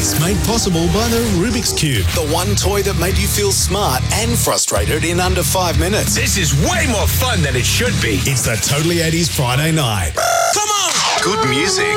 80s, made possible by the Rubik's Cube. The one toy that made you feel smart and frustrated in under 5 minutes. This is way more fun than it should be. It's the Totally 80s Friday night. Come on! Good music